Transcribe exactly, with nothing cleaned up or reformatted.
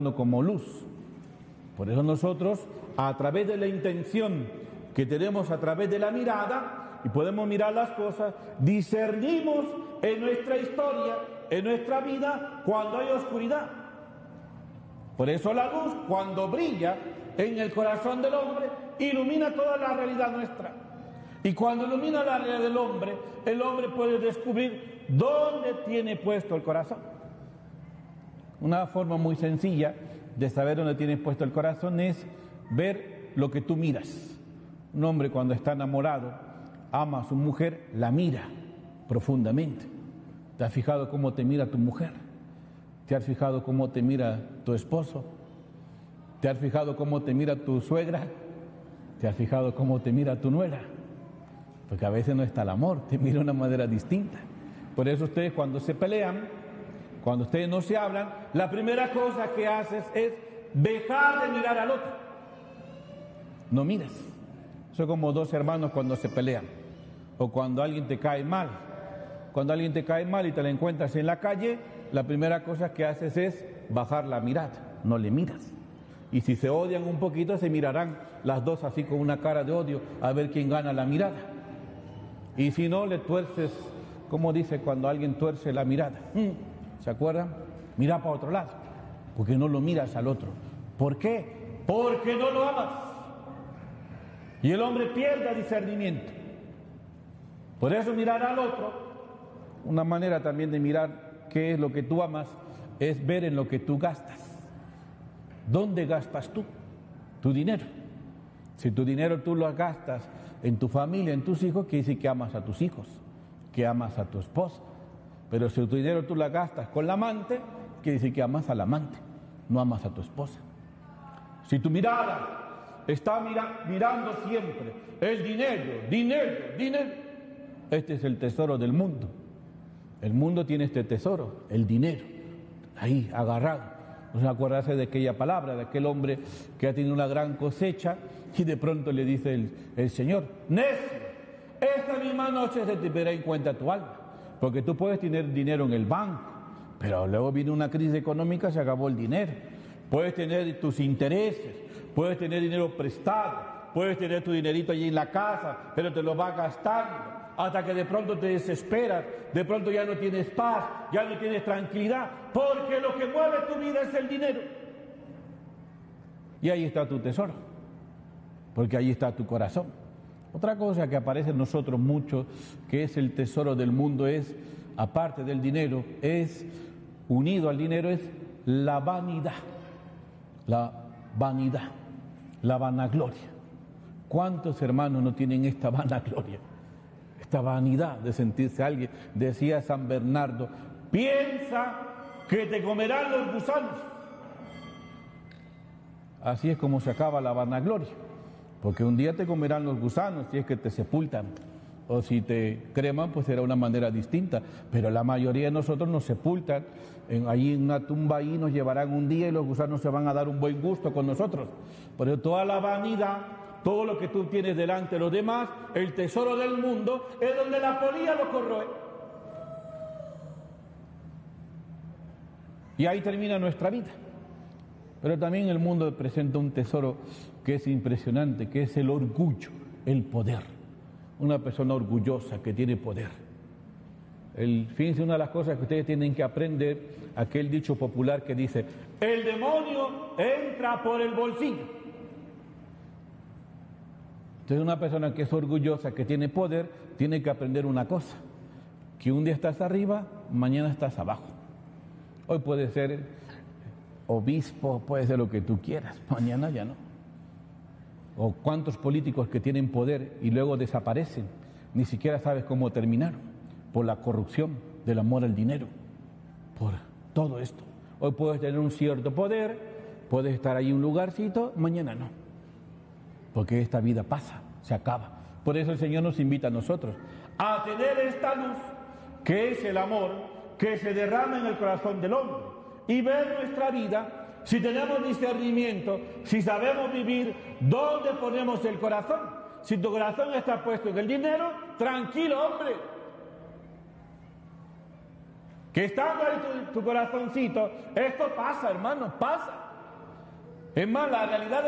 como luz. Por eso nosotros, a través de la intención que tenemos a través de la mirada, y podemos mirar las cosas, discernimos en nuestra historia, en nuestra vida, cuando hay oscuridad. Por eso la luz, cuando brilla en el corazón del hombre, ilumina toda la realidad nuestra. Y cuando ilumina la realidad del hombre, el hombre puede descubrir dónde tiene puesto el corazón. Una forma muy sencilla de saber dónde tienes puesto el corazón es ver lo que tú miras. Un hombre cuando está enamorado, ama a su mujer, la mira profundamente. ¿Te has fijado cómo te mira tu mujer? ¿Te has fijado cómo te mira tu esposo? ¿Te has fijado cómo te mira tu suegra? ¿Te has fijado cómo te mira tu nuera? Porque a veces no está el amor, te mira de una manera distinta. Por eso ustedes cuando se pelean, cuando ustedes no se hablan, la primera cosa que haces es dejar de mirar al otro. No miras. Son como dos hermanos cuando se pelean. O cuando alguien te cae mal. Cuando alguien te cae mal y te la encuentras en la calle, la primera cosa que haces es bajar la mirada. No le miras. Y si se odian un poquito, se mirarán las dos así con una cara de odio a ver quién gana la mirada. Y si no, le tuerces, como dice cuando alguien tuerce la mirada. ¿Se acuerdan? Mira para otro lado, porque no lo miras al otro. ¿Por qué? Porque no lo amas. Y el hombre pierde discernimiento. Por eso mirar al otro, una manera también de mirar qué es lo que tú amas, es ver en lo que tú gastas. ¿Dónde gastas tú tu dinero? Si tu dinero tú lo gastas en tu familia, en tus hijos, quiere decir que amas a tus hijos, que amas a tu esposa. Pero si tu dinero tú la gastas con la amante, quiere decir que amas al amante, no amas a tu esposa. Si tu mirada está mira, mirando siempre el dinero, dinero, dinero, este es el tesoro del mundo. El mundo tiene este tesoro, el dinero, ahí agarrado. No se acuerda de aquella palabra, de aquel hombre que ha tenido una gran cosecha y de pronto le dice el, el Señor: necio, esta misma noche se te verá en cuenta tu alma. Porque tú puedes tener dinero en el banco, pero luego viene una crisis económica, se acabó el dinero. Puedes tener tus intereses, puedes tener dinero prestado, puedes tener tu dinerito allí en la casa, pero te lo vas gastando hasta que de pronto te desesperas, de pronto ya no tienes paz, ya no tienes tranquilidad, porque lo que mueve tu vida es el dinero. Y ahí está tu tesoro, porque ahí está tu corazón. Otra cosa que aparece en nosotros mucho, que es el tesoro del mundo, es, aparte del dinero, es, unido al dinero, es la vanidad. La vanidad, la vanagloria. ¿Cuántos hermanos no tienen esta vanagloria? Esta vanidad de sentirse alguien. Decía San Bernardo: piensa que te comerán los gusanos. Así es como se acaba la vanagloria. Porque un día te comerán los gusanos si es que te sepultan, o si te creman, pues será una manera distinta, pero la mayoría de nosotros nos sepultan, en, allí en una tumba ahí nos llevarán un día y los gusanos se van a dar un buen gusto con nosotros. Por eso toda la vanidad, todo lo que tú tienes delante de los demás, el tesoro del mundo, es donde la polilla lo corroe. Y ahí termina nuestra vida. Pero también el mundo presenta un tesoro que es impresionante, que es el orgullo, el poder. Una persona orgullosa que tiene poder. El, fíjense, una de las cosas que ustedes tienen que aprender, aquel dicho popular que dice: el demonio entra por el bolsillo. Entonces una persona que es orgullosa, que tiene poder, tiene que aprender una cosa: que un día estás arriba, mañana estás abajo. Hoy puede ser obispo, puede ser lo que tú quieras, mañana ya no. O cuántos políticos que tienen poder y luego desaparecen, ni siquiera sabes cómo terminaron, por la corrupción, del amor al dinero, por todo esto. Hoy puedes tener un cierto poder, puedes estar ahí en un lugarcito, mañana no, porque esta vida pasa, se acaba. Por eso el Señor nos invita a nosotros a tener esta luz, que es el amor, que se derrama en el corazón del hombre, y ver nuestra vida. Si tenemos discernimiento, si sabemos vivir, ¿dónde ponemos el corazón? Si tu corazón está puesto en el dinero, tranquilo, hombre. Que estando ahí tu, tu corazoncito, esto pasa, hermano, pasa. Es más, la realidad